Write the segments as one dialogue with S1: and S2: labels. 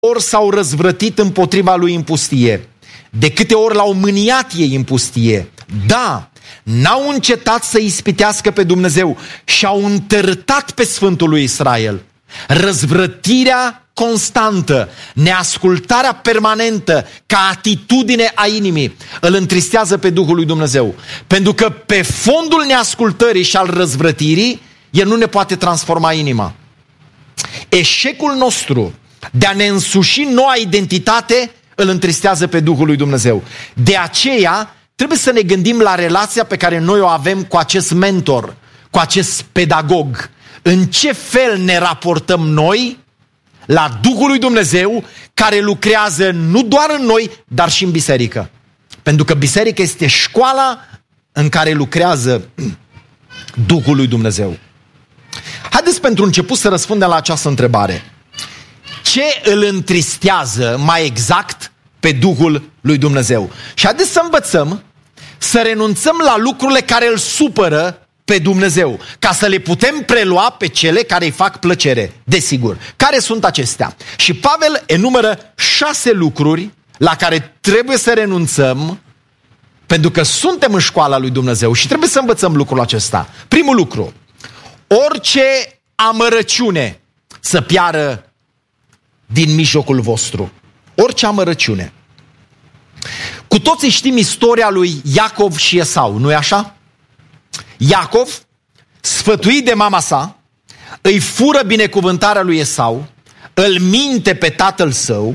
S1: ori s-au răzvrătit împotriva lui în pustie, de câte ori l-au mâniat ei în pustie. Da, n-au încetat să ispitească pe Dumnezeu și au întărâtat pe Sfântul lui Israel. Răzvrătirea constantă, neascultarea permanentă ca atitudine a inimii îl întristează pe Duhul lui Dumnezeu. Pentru că pe fondul neascultării și al răzvrătirii, el nu ne poate transforma inima. Eșecul nostru de a ne însuși noua identitate îl întristează pe Duhul lui Dumnezeu. De aceea trebuie să ne gândim la relația pe care noi o avem cu acest mentor, cu acest pedagog. În ce fel ne raportăm noi la Duhul lui Dumnezeu care lucrează nu doar în noi, dar și în biserică. Pentru că biserica este școala în care lucrează Duhul lui Dumnezeu. Haideți pentru început să răspundem la această întrebare. Ce îl întristează mai exact pe Duhul lui Dumnezeu? Și haideți să învățăm să renunțăm la lucrurile care îl supără pe Dumnezeu, ca să le putem prelua pe cele care îi fac plăcere, desigur. Care sunt acestea? Și Pavel enumeră 6 lucruri la care trebuie să renunțăm, pentru că suntem în școala lui Dumnezeu și trebuie să învățăm lucrul acesta. Primul lucru, orice amărăciune să piară din mijlocul vostru. Orice amărăciune. Cu toții știm istoria lui Iacov și Esau, nu-i așa? Iacov, sfătuit de mama sa, îi fură binecuvântarea lui Esau, îl minte pe tatăl său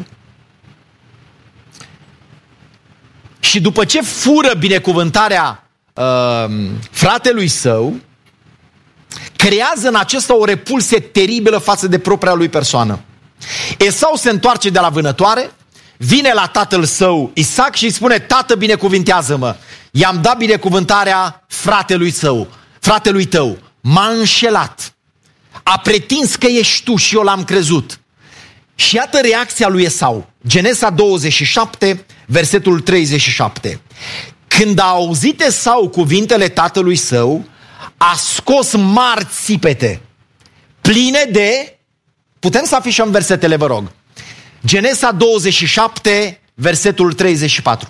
S1: și după ce fură binecuvântarea fratelui său, creează în acesta o repulsie teribilă față de propria lui persoană. Esau se întoarce de la vânătoare, vine la tatăl său Isaac și îi spune: tată, binecuvintează-mă, i-am dat binecuvântarea fratelui tău, m-a înșelat, a pretins că ești tu și eu l-am crezut. Și iată reacția lui Esau. Genesa 27, versetul 37. Când a auzit Esau cuvintele tatălui său, a scos mari țipete, pline de... Putem să afișăm versetele, vă rog. Genesa 27, versetul 34.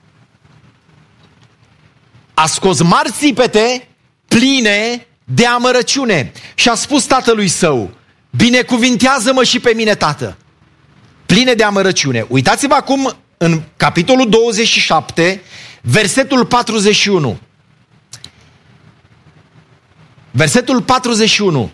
S1: A scos mari țipete pline de amărăciune și a spus tatălui său: binecuvintează-mă și pe mine, tată. Pline de amărăciune. Uitați-vă acum în capitolul 27, versetul 41. Versetul 41.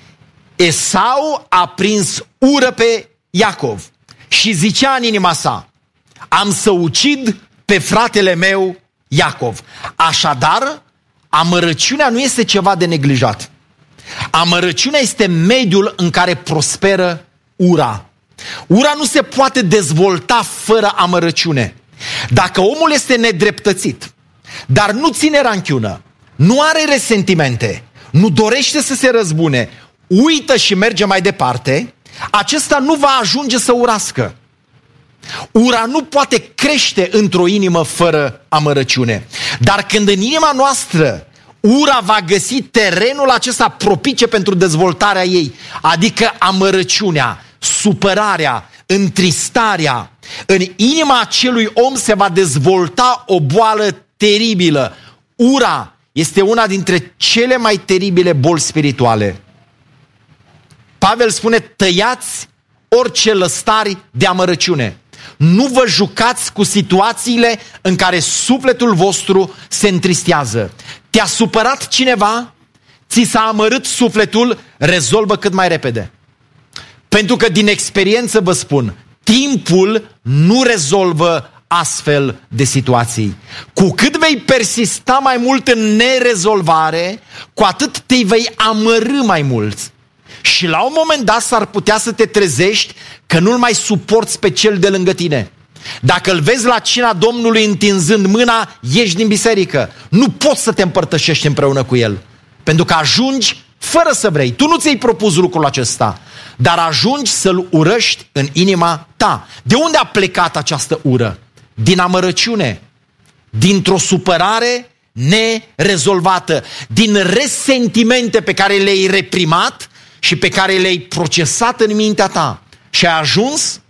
S1: Esau a prins ură pe Iacov și zicea în inima sa: am să ucid pe fratele meu Iacov. Așadar, amărăciunea nu este ceva de neglijat. Amărăciunea este mediul în care prosperă ura. Ura nu se poate dezvolta fără amărăciune. Dacă omul este nedreptățit, dar nu ține ranchiună, nu are resentimente, nu dorește să se răzbune, uită și merge mai departe, acesta nu va ajunge să urască. Ura nu poate crește într-o inimă fără amărăciune. Dar când în inima noastră ura va găsi terenul acesta propice pentru dezvoltarea ei, adică amărăciunea, supărarea, întristarea, în inima acelui om se va dezvolta o boală teribilă. Ura este una dintre cele mai teribile boli spirituale. Pavel spune: tăiați orice lăstari de amărăciune. Nu vă jucați cu situațiile în care sufletul vostru se întristează. Te-a supărat cineva? Ți s-a amărât sufletul? Rezolvă cât mai repede. Pentru că din experiență vă spun, timpul nu rezolvă astfel de situații. Cu cât vei persista mai mult în nerezolvare, cu atât te vei amărî mai mult. Și la un moment dat s-ar putea să te trezești că nu-l mai suporți pe cel de lângă tine. Dacă îl vezi la cina Domnului întinzând mâna, ieși din biserică. Nu poți să te împărtășești împreună cu el. Pentru că ajungi fără să vrei. Tu nu ți-ai propus lucrul acesta, dar ajungi să-l urăști în inima ta. De unde a plecat această ură? Din amărăciune, dintr-o supărare nerezolvată, din resentimente pe care le-ai reprimat și pe care le-ai procesat în mintea ta. Și ai ajuns